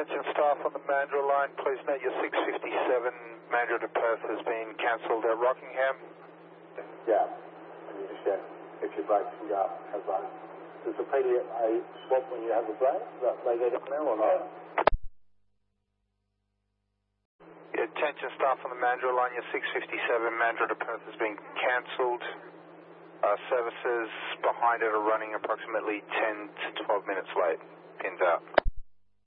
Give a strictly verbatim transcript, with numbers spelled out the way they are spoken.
attention staff on the Mandurah line, please note your six fifty-seven Mandurah to Perth has been cancelled at Rockingham. Yeah, and you just check if your brakes can go up, have those. Does the P D A swap when you have a break? Does they go down now or not? Yeah, attention staff on the Mandurah line, your six fifty-seven Mandurah to Perth has been cancelled. Uh, services behind it are running approximately ten to twelve minutes late. Pins out.